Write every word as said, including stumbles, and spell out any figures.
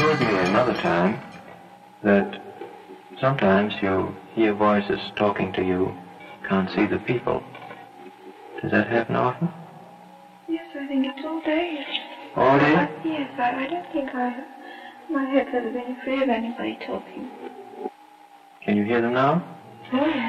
told me another time that sometimes you hear voices talking to you, can't see the people. Does that happen often? Yes, I think it's all day. All day? I, yes, I, I don't think I, my head has been free of anybody talking. Can you hear them now? Oh, yes.